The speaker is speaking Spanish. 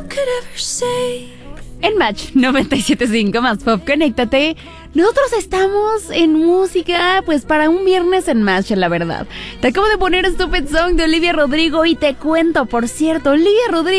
En Match 97.5 más pop, conéctate. Nosotros estamos en música, pues para un viernes en Match, la verdad. Te acabo de poner Stupid Song de Olivia Rodrigo y te cuento, por cierto, Olivia Rodrigo